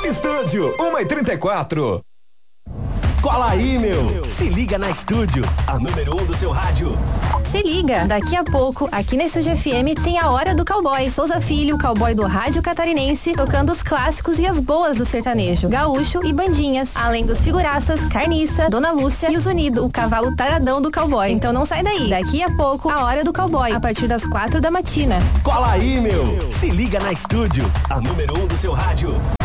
Estúdio 1h34. Cola aí, meu! Se liga na Estúdio, a número 1 do seu rádio. Se liga, daqui a pouco, aqui na Estúdio FM tem a Hora do Cowboy. Souza Filho, cowboy do rádio catarinense, tocando os clássicos e as boas do sertanejo, gaúcho e bandinhas. Além dos figuraças, Carniça, Dona Lúcia e os Unidos, o cavalo taradão do cowboy. Então não sai daí, daqui a pouco, a Hora do Cowboy, a partir das 4 da matina. Cola aí, meu! Se liga na Estúdio, a número 1 do seu rádio.